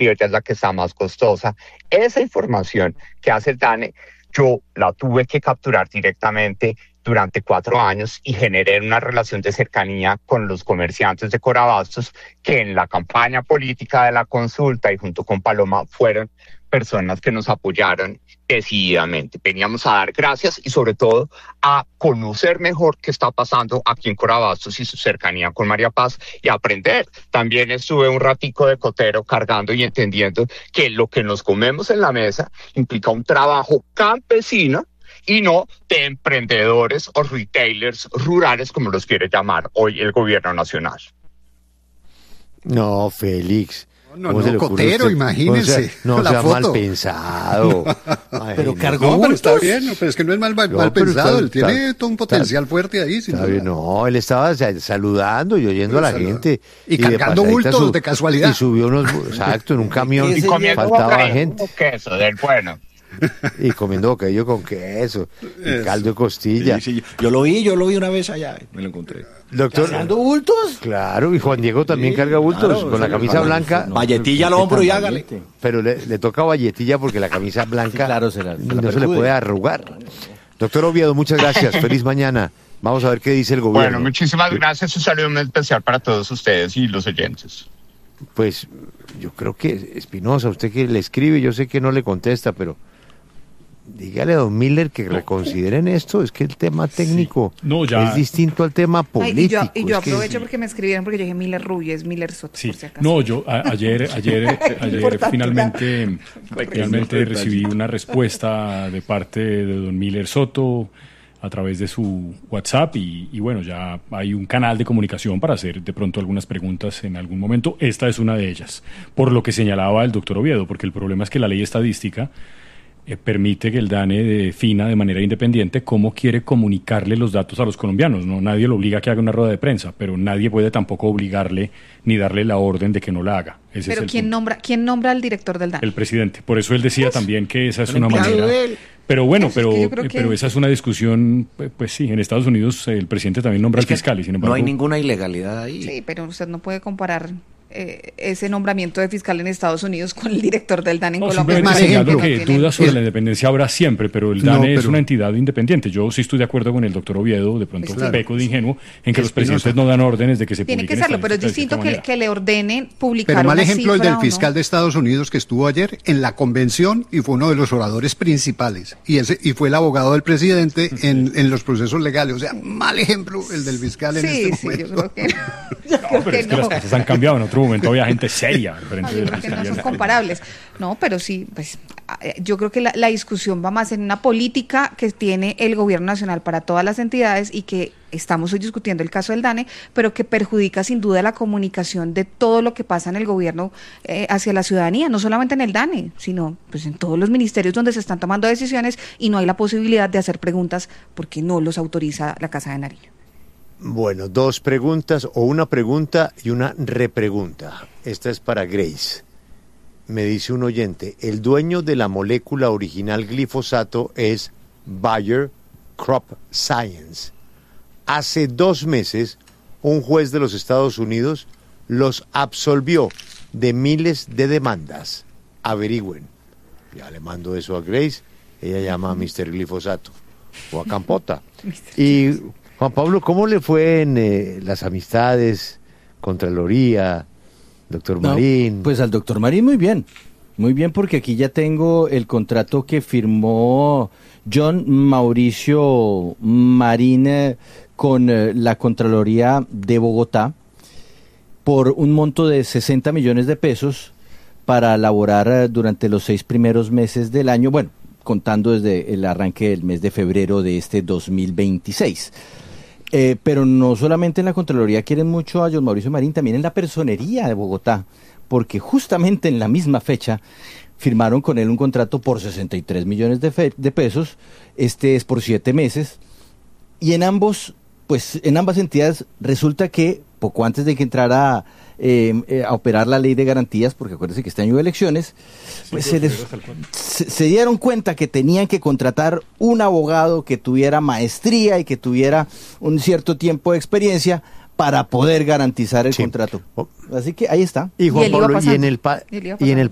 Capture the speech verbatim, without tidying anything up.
criolla es la que está más costosa. Esa información que hace el DANE, yo la tuve que capturar directamente durante cuatro años y generé una relación de cercanía con los comerciantes de Corabastos que en la campaña política de la consulta y junto con Paloma fueron personas que nos apoyaron decididamente. Veníamos a dar gracias y sobre todo a conocer mejor qué está pasando aquí en Corabastos y su cercanía con María Paz y aprender. También estuve un ratico de cotero cargando y entendiendo que lo que nos comemos en la mesa implica un trabajo campesino y no de emprendedores o retailers rurales, como los quiere llamar hoy el gobierno nacional. No, Félix. No, no, cotero, imagínense. No sea, no sea mal foto. pensado. Ay, pero cargó no, pero está bien, no, pero es que no es mal, mal, no, mal pensado, está, él tiene está, todo un potencial está, fuerte ahí. Sin bien, no, él estaba saludando y oyendo pero a la salud. gente. Y, y cargando bultos su, de casualidad. Y subió unos, exacto, en un camión y faltaba gente. Queso del bueno. Y comiendo bocadillo con queso, y caldo de costilla. Sí, sí, yo lo vi, yo lo vi una vez allá, me lo encontré. Doctor, ¿cargando bultos? Claro, y Juan Diego también sí, carga bultos, claro, con la camisa blanca. No, valletilla al hombro y hágale. Pero le, le toca valletilla porque la camisa blanca sí, claro, se la, se la no se le puede arrugar. Doctor Oviedo, muchas gracias, feliz mañana. Vamos a ver qué dice el gobierno. Bueno, muchísimas gracias, un saludo muy especial para todos ustedes y los oyentes. Pues yo creo que, Espinosa, usted que le escribe, yo sé que no le contesta, pero dígale a don Miller que no. reconsideren esto, es que el tema técnico sí. no, ya. es distinto al tema político. Ay, y yo, y yo aprovecho que... porque me escribieron porque yo dije Miller Rubio, es Miller Soto, sí. por si acaso. No, yo a, ayer, ayer, ayer finalmente, finalmente recibí una respuesta de parte de don Miller Soto a través de su WhatsApp y, y bueno, ya hay un canal de comunicación para hacer de pronto algunas preguntas en algún momento. Esta es una de ellas, por lo que señalaba el doctor Oviedo, porque el problema es que la ley estadística Eh, permite que el DANE defina de manera independiente cómo quiere comunicarle los datos a los colombianos. No, nadie lo obliga a que haga una rueda de prensa, pero nadie puede tampoco obligarle ni darle la orden de que no la haga. Ese pero es el ¿quién punto. nombra quién nombra al director del DANE? El presidente. Por eso él decía pues, también que esa es una manera. Pero bueno, pues pero, es que que... pero esa es una discusión, pues sí, en Estados Unidos el presidente también nombra es al fiscal y sin embargo no hay ninguna ilegalidad ahí. Sí, pero usted no puede comparar eh, ese nombramiento de fiscal en Estados Unidos con el director del DANE en no, Colombia. Es que, no que tiene... dudas sobre la independencia habrá siempre, pero el DANE no, pero... es una entidad independiente. Yo sí estoy de acuerdo con el doctor Oviedo, de pronto pues, peco de ingenuo, en que es los presidentes no dan órdenes de que se tiene publiquen. Tiene que serlo, pero es distinto que, que le ordenen publicar Pero mal una ejemplo el del fiscal no. de Estados Unidos que estuvo ayer en la convención y fue uno de los oradores principales. Y ese y fue el abogado del presidente en, en los procesos legales. O sea, mal ejemplo el del fiscal en sí, este sí, momento. Yo creo que no. Yo no, creo pero que es que no. Las cosas han cambiado. En otro momento había gente seria. No, yo creo que no son comparables. No, pero sí, pues yo creo que la, la discusión va más en una política que tiene el gobierno nacional para todas las entidades y que estamos hoy discutiendo el caso del DANE, pero que perjudica sin duda la comunicación de todo lo que pasa en el gobierno eh, hacia la ciudadanía, no solamente en el DANE, sino pues en todos los ministerios donde se están tomando decisiones y no hay la posibilidad de hacer preguntas porque no los autoriza la Casa de Nariño. Bueno, dos preguntas o una pregunta y una repregunta. Esta es para Grace. Me dice un oyente, el dueño de la molécula original glifosato es Bayer Crop Science. Hace dos meses, un juez de los Estados Unidos los absolvió de miles de demandas. Averigüen. Ya le mando eso a Grace. Ella llama a mister Glifosato o a Campota. Y Juan Pablo, ¿cómo le fue en eh, las amistades, Contraloría, doctor no, Marín? Pues al doctor Marín muy bien. Muy bien, porque aquí ya tengo el contrato que firmó John Mauricio Marín eh, con eh, la Contraloría de Bogotá por un monto de sesenta millones de pesos para elaborar eh, durante los seis primeros meses del año, bueno, contando desde el arranque del mes de febrero de este dos mil veintiséis. Eh, pero no solamente en la Contraloría quieren mucho a John Mauricio Marín, también en la Personería de Bogotá, porque justamente en la misma fecha firmaron con él un contrato por sesenta y tres millones de, fe- de pesos, este es por siete meses, y en ambos, pues en ambas entidades resulta que poco antes de que entrara eh, eh, a operar la ley de garantías, porque acuérdense que este año hay elecciones, pues se, les, se, se dieron cuenta que tenían que contratar un abogado que tuviera maestría y que tuviera un cierto tiempo de experiencia para poder garantizar el sí. contrato. Así que ahí está. Y Juan Pablo, y en el, pa- y en el